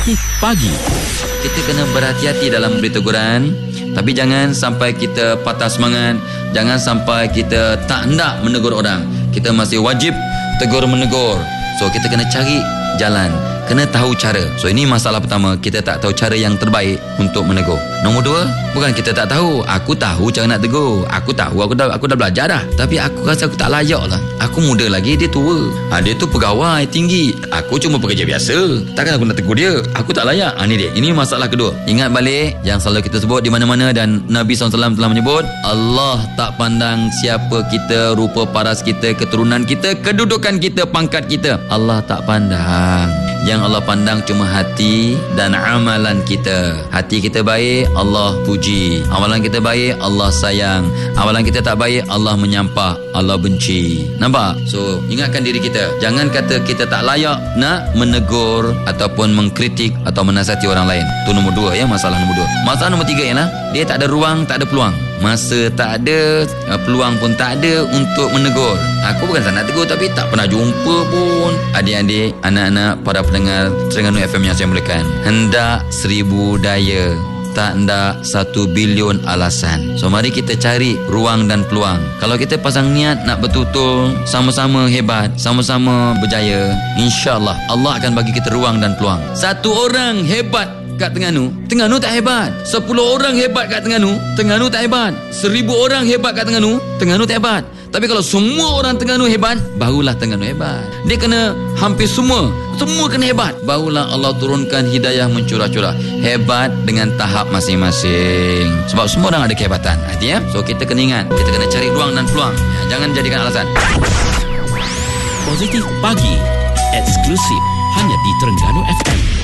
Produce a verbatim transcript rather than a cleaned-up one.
Positif Pagi. Kita kena berhati-hati dalam beri teguran, tapi jangan sampai kita patah semangat, jangan sampai kita tak hendak menegur orang. Kita masih wajib tegur menegur. So kita kena cari jalan, kena tahu cara. So ini masalah pertama, kita tak tahu cara yang terbaik untuk menegur. Nombor dua, bukan kita tak tahu. Aku tahu cara nak tegur. Aku tahu, aku dah aku dah belajar dah. Tapi aku rasa aku tak layak lah. Aku muda lagi, dia tua. Ha, dia tu pegawai tinggi, aku cuma pekerja biasa. Takkan aku nak tegur dia? Aku tak layak. Ha, ni dia. Ini masalah kedua. Ingat balik yang selalu kita sebut di mana-mana, dan Nabi sallallahu alaihi wasallam telah menyebut, Allah tak pandang siapa kita, rupa paras kita, keturunan kita, kedudukan kita, pangkat kita. Allah tak pandang. Yang Allah pandang cuma hati dan amalan kita. Hati kita baik, Allah puji. Amalan kita baik, Allah sayang. Amalan kita tak baik, Allah menyampah, Allah benci. Nampak? So, ingatkan diri kita. Jangan kata kita tak layak nak menegur ataupun mengkritik atau menasihati orang lain. Itu nombor dua ya, masalah nombor dua. Masalah nombor tiga ialah dia tak ada ruang, tak ada peluang. Masa tak ada, peluang pun tak ada untuk menegur. Aku bukan tak nak tegur, tapi tak pernah jumpa pun. Adik-adik, anak-anak, para pendengar Terengganu F M yang saya muliakan, hendak seribu daya, tak hendak satu bilion alasan. So mari kita cari ruang dan peluang. Kalau kita pasang niat nak betul-betul sama-sama hebat, sama-sama berjaya, insya-Allah Allah akan bagi kita ruang dan peluang. Satu orang hebat kat Terengganu, Terengganu tak hebat. Sepuluh orang hebat kat Terengganu, Terengganu tak hebat. Seribu orang hebat kat Terengganu, Terengganu tak hebat. Tapi kalau semua orang Terengganu hebat, barulah Terengganu hebat. Dia kena hampir semua, semua kena hebat, barulah Allah turunkan hidayah mencurah-curah. Hebat dengan tahap masing-masing. Sebab semua orang ada kehebatan. Artinya, so kita kena ingat, kita kena cari ruang dan peluang. Ya, jangan jadikan alasan. Positif Pagi. Eksklusif hanya di Terengganu F M.